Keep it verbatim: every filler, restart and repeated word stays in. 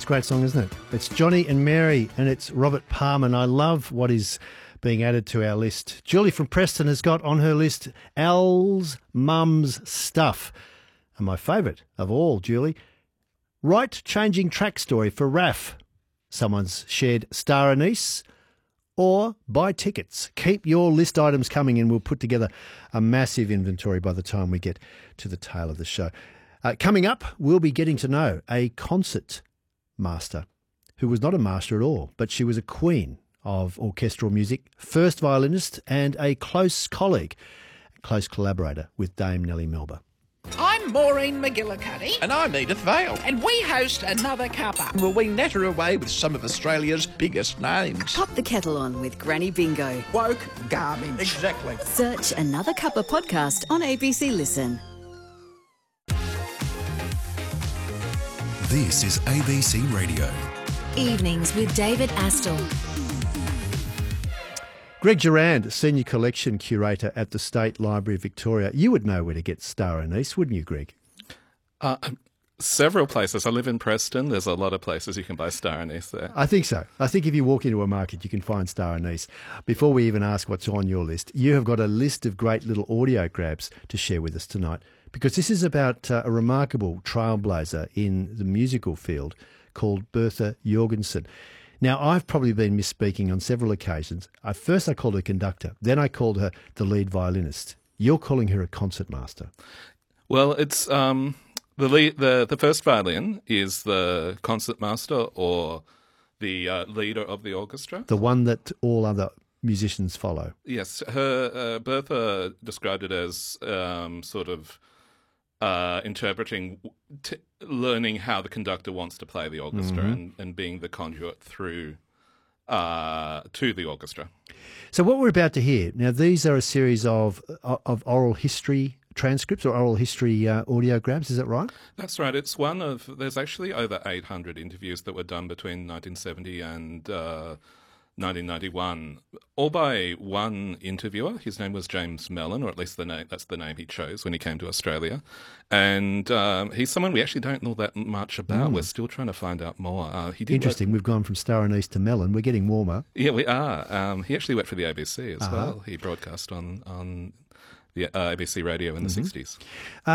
It's a great song, isn't it? It's Johnny and Mary, and it's Robert Palmer, and I love what is being added to our list. Julie from Preston has got on her list Al's Mum's Stuff. And my favourite of all, Julie, right changing track story for R A F. Someone's shared Star Anise or buy tickets. Keep your list items coming and we'll put together a massive inventory by the time we get to the tail of the show. Uh, coming up, we'll be getting to know a concert master who was not a master at all, but she was a queen of orchestral music, first violinist and a close colleague, close collaborator with Dame Nellie Melba. I'm Maureen McGillicuddy. And I'm Edith Vale. And we host Another Cuppa. Will we natter away with some of Australia's biggest names? Pop the kettle on with Granny Bingo. Woke garbage. Exactly. Search Another Cuppa podcast on A B C Listen. This is A B C Radio. Evenings with David Astle. Greg Durand, Senior Collection Curator at the State Library of Victoria. You would know where to get Star Anise, wouldn't you, Greg? Uh, several places. I live in Preston. There's a lot of places you can buy Star Anise there. I think so. I think if you walk into a market, you can find Star Anise. Before we even ask what's on your list, you have got a list of great little audio grabs to share with us tonight, because this is about uh, a remarkable trailblazer in the musical field called Bertha Jorgensen. Now, I've probably been misspeaking on several occasions. I, first I called her conductor, then I called her the lead violinist. You're calling her a concertmaster. Well, it's um, the lead, the the first violin is the concertmaster or the uh, leader of the orchestra. The one that all other musicians follow. Yes, her uh, Bertha described it as um, sort of uh, interpreting, t- learning how the conductor wants to play the orchestra, mm-hmm. and, and being the conduit through uh, to the orchestra. So what we're about to hear, now these are a series of of oral history transcripts or oral history uh, audiograms, is that right? That's right. It's one of, there's actually over eight hundred interviews that were done between nineteen seventy and uh, nineteen ninety-one, all by one interviewer. His name was James Mellon, or at least the name, that's the name he chose when he came to Australia. And um, he's someone we actually don't know that much about. Mm. We're still trying to find out more. Uh, he did Interesting. Work... We've gone from Star Anise to Mellon. We're getting warmer. Yeah, we are. Um, he actually worked for the A B C as uh-huh. well. He broadcast on, on the uh, A B C radio in the mm-hmm. sixties. Uh,